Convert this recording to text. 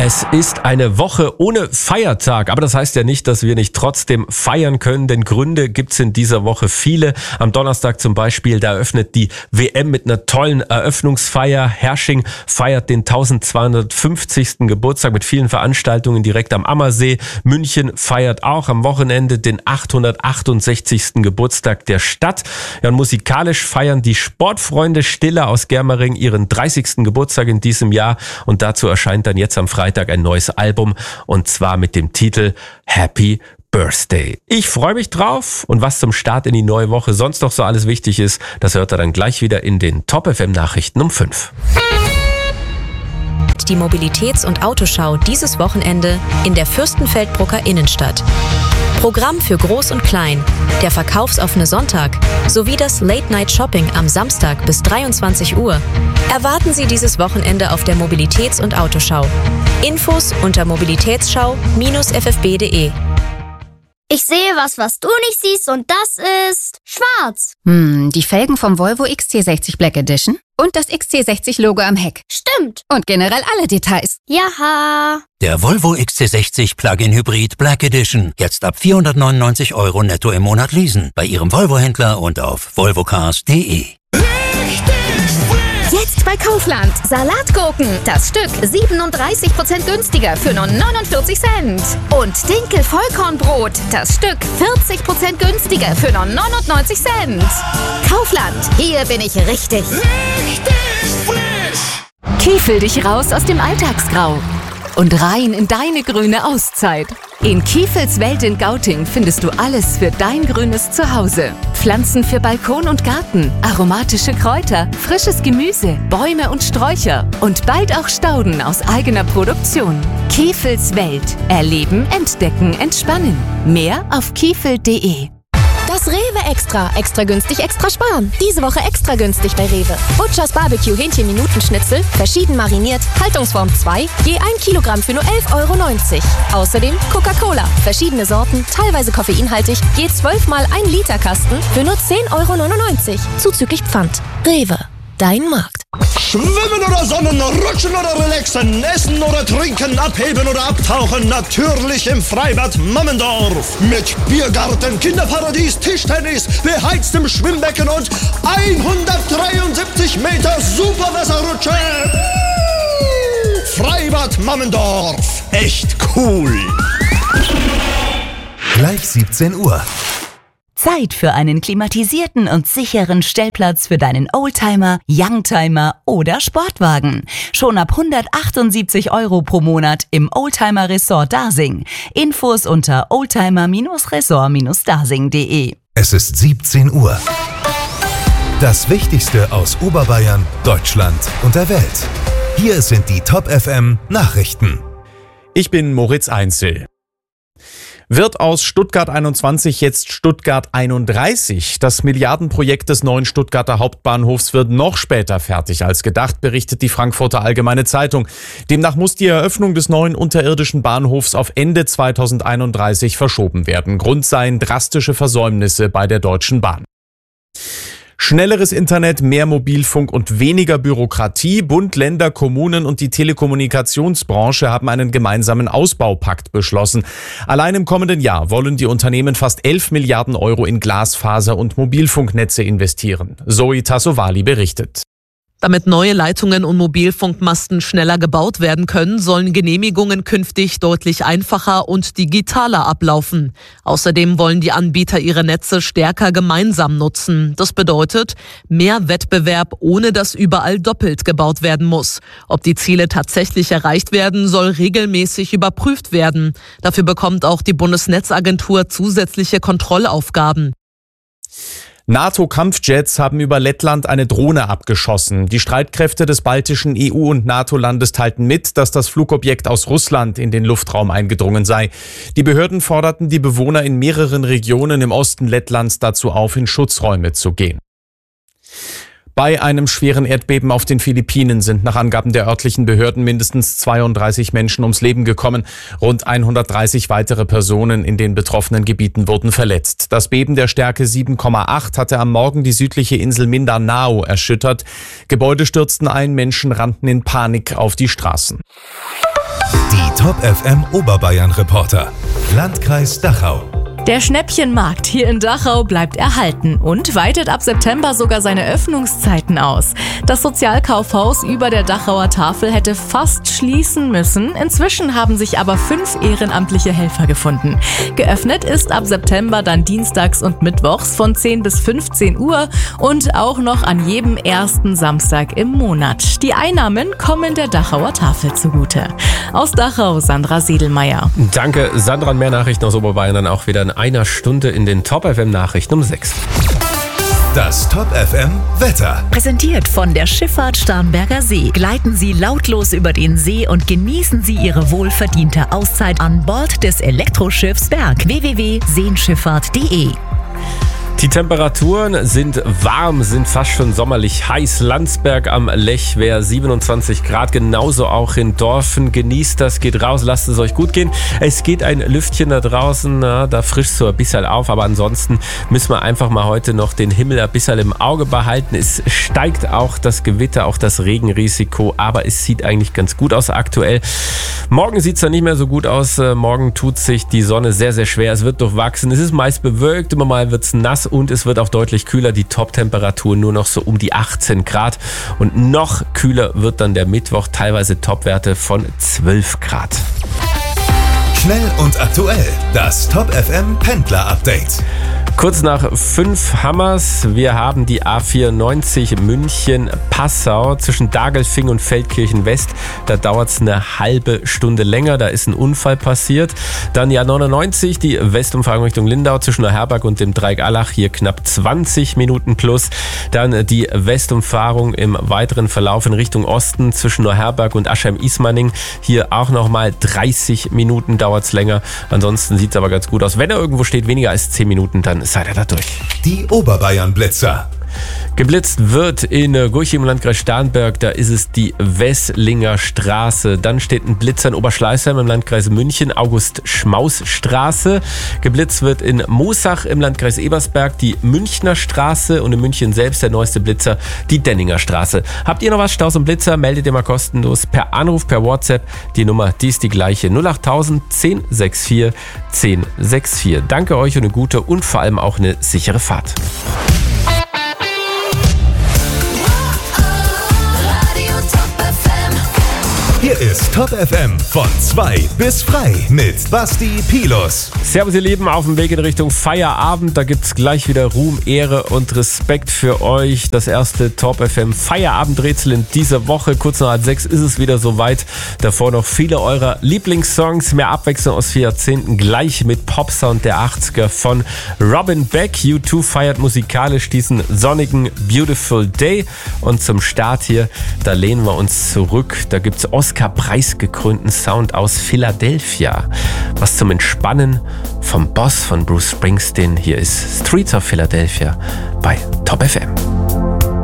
Es ist eine Woche ohne Feiertag, aber das heißt ja nicht, dass wir nicht trotzdem feiern können, denn Gründe gibt's in dieser Woche viele. Am Donnerstag zum Beispiel, da eröffnet die WM mit einer tollen Eröffnungsfeier. Hersching feiert den 1250. Geburtstag mit vielen Veranstaltungen direkt am Ammersee. München feiert auch am Wochenende den 868. Geburtstag der Stadt. Ja, und musikalisch feiern die Sportfreunde Stiller aus Germering ihren 30. Geburtstag in diesem Jahr und dazu erscheint dann jetzt am Freitag ein neues Album und zwar mit dem Titel Happy Birthday. Ich freue mich drauf und was zum Start in die neue Woche sonst noch so alles wichtig ist, das hört ihr dann gleich wieder in den Top FM Nachrichten um 5. Die Mobilitäts- und Autoschau dieses Wochenende in der Fürstenfeldbrucker Innenstadt. Programm für Groß und Klein, der verkaufsoffene Sonntag sowie das Late-Night-Shopping am Samstag bis 23 Uhr. Erwarten Sie dieses Wochenende auf der Mobilitäts- und Autoschau. Infos unter mobilitätsschau-ffb.de. Ich sehe was du nicht siehst und das ist schwarz. Die Felgen vom Volvo XC60 Black Edition und das XC60-Logo am Heck. Stimmt. Und generell alle Details. Jaha. Der Volvo XC60 Plug-in Hybrid Black Edition. Jetzt ab 499 € netto im Monat leasen. Bei Ihrem Volvo-Händler und auf volvocars.de. Jetzt bei Kaufland. Salatgurken. Das Stück 37% günstiger für nur 49 Cent. Und Dinkel-Vollkornbrot. Das Stück 40% günstiger für nur 99 Cent. Kaufland. Hier bin ich richtig. Kiefel dich raus aus dem Alltagsgrau und rein in deine grüne Auszeit. In Kiefels Welt in Gauting findest du alles für dein grünes Zuhause. Pflanzen für Balkon und Garten, aromatische Kräuter, frisches Gemüse, Bäume und Sträucher und bald auch Stauden aus eigener Produktion. Kiefels Welt. Erleben, entdecken, entspannen. Mehr auf kiefel.de. Das Rewe Extra günstig, extra sparen. Diese Woche extra günstig bei Rewe. Butchers Barbecue Hähnchen-Minutenschnitzel, verschieden mariniert, Haltungsform 2, je 1 Kilogramm für nur 11,90 €. Außerdem Coca-Cola, verschiedene Sorten, teilweise koffeinhaltig, je 12 mal 1 Liter Kasten für nur 10,99 €, zuzüglich Pfand. Rewe, dein Markt. Schwimmen oder sonnen, rutschen oder relaxen, essen oder trinken, abheben oder abtauchen, natürlich im Freibad Mammendorf. Mit Biergarten, Kinderparadies, Tischtennis, beheiztem Schwimmbecken und 173 Meter Superwasserrutsche. Freibad Mammendorf, echt cool. Gleich 17 Uhr. Zeit für einen klimatisierten und sicheren Stellplatz für deinen Oldtimer, Youngtimer oder Sportwagen. Schon ab 178 € pro Monat im Oldtimer Resort Dasing. Infos unter oldtimer-resort-dasing.de. Es ist 17 Uhr. Das Wichtigste aus Oberbayern, Deutschland und der Welt. Hier sind die Top FM Nachrichten. Ich bin Moritz Einzel. Wird aus Stuttgart 21 jetzt Stuttgart 31? Das Milliardenprojekt des neuen Stuttgarter Hauptbahnhofs wird noch später fertig als gedacht, berichtet die Frankfurter Allgemeine Zeitung. Demnach muss die Eröffnung des neuen unterirdischen Bahnhofs auf Ende 2031 verschoben werden. Grund seien drastische Versäumnisse bei der Deutschen Bahn. Schnelleres Internet, mehr Mobilfunk und weniger Bürokratie. Bund, Länder, Kommunen und die Telekommunikationsbranche haben einen gemeinsamen Ausbaupakt beschlossen. Allein im kommenden Jahr wollen die Unternehmen fast 11 Milliarden € in Glasfaser- und Mobilfunknetze investieren. Zoe Tassovali berichtet. Damit neue Leitungen und Mobilfunkmasten schneller gebaut werden können, sollen Genehmigungen künftig deutlich einfacher und digitaler ablaufen. Außerdem wollen die Anbieter ihre Netze stärker gemeinsam nutzen. Das bedeutet mehr Wettbewerb, ohne dass überall doppelt gebaut werden muss. Ob die Ziele tatsächlich erreicht werden, soll regelmäßig überprüft werden. Dafür bekommt auch die Bundesnetzagentur zusätzliche Kontrollaufgaben. NATO-Kampfjets haben über Lettland eine Drohne abgeschossen. Die Streitkräfte des baltischen EU- und NATO-Landes teilten mit, dass das Flugobjekt aus Russland in den Luftraum eingedrungen sei. Die Behörden forderten die Bewohner in mehreren Regionen im Osten Lettlands dazu auf, in Schutzräume zu gehen. Bei einem schweren Erdbeben auf den Philippinen sind nach Angaben der örtlichen Behörden mindestens 32 Menschen ums Leben gekommen. Rund 130 weitere Personen in den betroffenen Gebieten wurden verletzt. Das Beben der Stärke 7,8 hatte am Morgen die südliche Insel Mindanao erschüttert. Gebäude stürzten ein, Menschen rannten in Panik auf die Straßen. Die Top FM Oberbayern Reporter. Landkreis Dachau. Der Schnäppchenmarkt hier in Dachau bleibt erhalten und weitet ab September sogar seine Öffnungszeiten aus. Das Sozialkaufhaus über der Dachauer Tafel hätte fast schließen müssen. Inzwischen haben sich aber 5 ehrenamtliche Helfer gefunden. Geöffnet ist ab September dann dienstags und mittwochs von 10 bis 15 Uhr und auch noch an jedem ersten Samstag im Monat. Die Einnahmen kommen der Dachauer Tafel zugute. Aus Dachau, Sandra Sedelmeier. Danke, Sandra. Mehr Nachrichten aus Oberbayern dann auch wieder in einer Stunde in den Top FM Nachrichten um 6. Das Top FM Wetter. Präsentiert von der Schifffahrt Starnberger See. Gleiten Sie lautlos über den See und genießen Sie Ihre wohlverdiente Auszeit an Bord des Elektroschiffs Berg. www.seenschifffahrt.de. Die Temperaturen sind warm, sind fast schon sommerlich heiß. Landsberg am Lech wäre 27 Grad, genauso auch in Dorfen. Genießt das, geht raus, lasst es euch gut gehen. Es geht ein Lüftchen da draußen, da frischt so ein bisschen auf, aber ansonsten müssen wir einfach mal heute noch den Himmel ein bisschen im Auge behalten. Es steigt auch das Gewitter, auch das Regenrisiko, aber es sieht eigentlich ganz gut aus aktuell. Morgen sieht es dann nicht mehr so gut aus. Morgen tut sich die Sonne sehr, sehr schwer. Es wird durchwachsen, es ist meist bewölkt, immer mal wird es nass und es wird auch deutlich kühler. Die Top-Temperatur nur noch so um die 18 Grad. Und noch kühler wird dann der Mittwoch, teilweise Topwerte von 12 Grad. Schnell und aktuell, das Top FM Pendler Update. Kurz nach 5 Hammers. Wir haben die A94 München-Passau zwischen Dagelfing und Feldkirchen West. Da dauert es eine halbe Stunde länger. Da ist ein Unfall passiert. Dann die A99, die Westumfahrung Richtung Lindau zwischen Neuherberg und dem Dreieck Allach. Hier knapp 20 Minuten plus. Dann die Westumfahrung im weiteren Verlauf in Richtung Osten zwischen Neuherberg und Aschheim-Ismaning. Hier auch nochmal 30 Minuten dauert es länger. Ansonsten sieht es aber ganz gut aus. Wenn er irgendwo steht, weniger als 10 Minuten, dann seid ihr da durch. Die Oberbayern Blitzer. Geblitzt wird in Gurching im Landkreis Starnberg, da ist es die Wesslinger Straße. Dann steht ein Blitzer in Oberschleißheim im Landkreis München, August-Schmaus-Straße. Geblitzt wird in Moosach im Landkreis Ebersberg die Münchner Straße und in München selbst der neueste Blitzer, die Denninger Straße. Habt ihr noch was, Staus und Blitzer, meldet ihr mal kostenlos per Anruf, per WhatsApp. Die Nummer, die ist die gleiche, 08000 1064 1064. Danke euch und eine gute und vor allem auch eine sichere Fahrt. Hier ist Top FM von 2 bis frei mit Basti Pilus. Servus ihr Lieben, auf dem Weg in Richtung Feierabend. Da gibt's gleich wieder Ruhm, Ehre und Respekt für euch. Das erste Top FM Feierabendrätsel in dieser Woche. Kurz nach 6 ist es wieder soweit. Davor noch viele eurer Lieblingssongs. Mehr Abwechslung aus 4 Jahrzehnten. Gleich mit Popsound der 80er von Robin Beck. U2 feiert musikalisch diesen sonnigen Beautiful Day. Und zum Start hier, da lehnen wir uns zurück. Da gibt's Oscar-preisgekrönten Sound aus Philadelphia. Was zum Entspannen vom Boss von Bruce Springsteen. Hier ist Streets of Philadelphia bei Top FM.